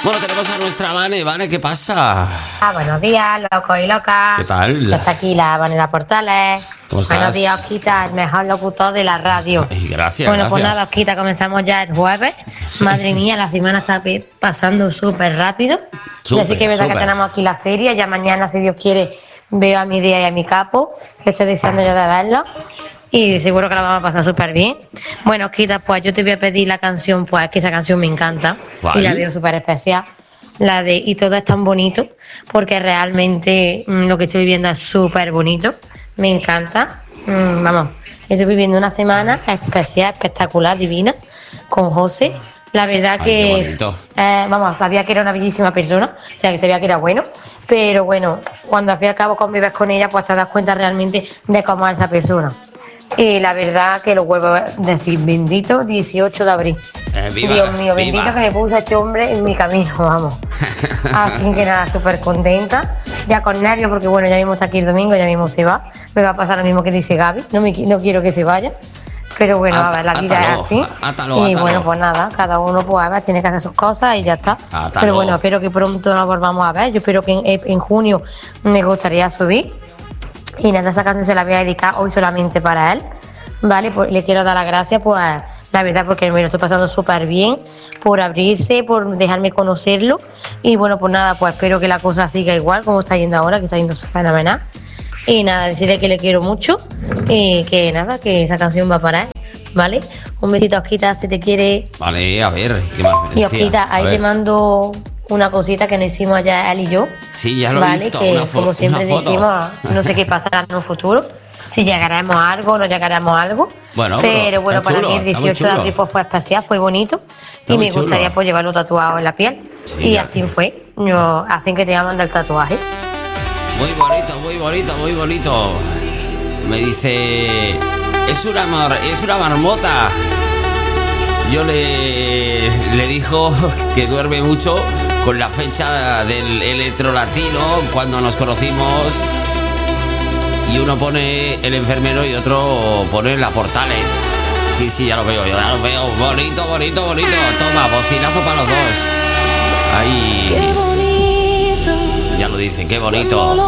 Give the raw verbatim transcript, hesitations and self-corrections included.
Bueno, tenemos a nuestra Vane. Vane, ¿qué pasa? Ah, buenos días, locos y locas. ¿Qué tal? Está aquí la Vanessa Portales. ¿Cómo estás? Buenos días, Osquita, el mejor locutor de la radio. Ay, gracias, Bueno, gracias. pues nada, Osquita, comenzamos ya el jueves. Sí. Madre mía, la semana está pe- pasando súper rápido. Súper, y así que es verdad súper. que tenemos aquí la feria. Ya mañana, si Dios quiere, veo a mi día y a mi capo, que estoy deseando ya de verlo. Y seguro que la vamos a pasar súper bien. Bueno, Osquita, pues yo te voy a pedir la canción, pues que esa canción me encanta. ¿Cuál? Y la veo súper especial. La de Y todo es tan bonito, porque realmente mm, lo que estoy viviendo es súper bonito. Me encanta. Mm, vamos, estoy viviendo una semana especial, espectacular, divina, con José. La verdad Ay, que, qué bonito. eh, vamos, sabía que era una bellísima persona, o sea, que sabía que era bueno, pero bueno, cuando al fin y al cabo convives con ella, pues te das cuenta realmente de cómo es esa persona. Y la verdad que lo vuelvo a decir, bendito dieciocho de abril. Eh, viva, Dios mío, viva. bendito que me puso este hombre en mi camino, vamos. Así que nada, súper contenta, ya con nervios, porque bueno, ya mismo está aquí el domingo, ya mismo se va. Me va a pasar lo mismo que dice Gaby, no, me, qui- no quiero que se vaya. Pero bueno, a Ata- ver, la vida átalo, es así. átalo, y átalo. bueno, pues nada, cada uno pues a ver, tiene que hacer sus cosas y ya está. Átalo. Pero bueno, espero que pronto nos volvamos a ver. Yo espero que en, en junio me gustaría subir. Y nada, esa canción se la voy a dedicar hoy solamente para él. Vale, pues le quiero dar las gracias, pues la verdad, porque me lo estoy pasando súper bien, por abrirse, por dejarme conocerlo. Y bueno, pues nada, pues espero que la cosa siga igual como está yendo ahora, que está yendo fenomenal. Y nada, decirle que le quiero mucho y que nada, que esa canción va para él, ¿vale? Un besito, Osquita, si te quiere. Vale, a ver, ¿qué más me Y decía? Osquita, A ahí ver. te mando una cosita que nos hicimos allá él y yo. Sí, ya lo he Vale, visto, que una fo- como siempre una foto. decimos, no sé qué pasará en un futuro, si llegaremos a algo o no llegaremos a algo. Bueno, pero, pero bueno, está para chulo, mí el está muy dieciocho de chulo. abril pues, fue especial, fue bonito Está y muy me gustaría chulo. pues llevarlo tatuado en la piel. Sí, y ya. así fue, yo, así que te voy a mandar el tatuaje. Muy bonito, muy bonito, muy bonito. Me dice, es una mar, es una marmota. Yo le, le dijo que duerme mucho con la fecha del electrolatino cuando nos conocimos. Y uno pone el enfermero y otro pone la Portales. Sí, sí, ya lo veo, ya lo veo. Bonito, bonito, bonito. Toma, bocinazo para los dos. Ahí. Ya lo dicen, qué bonito.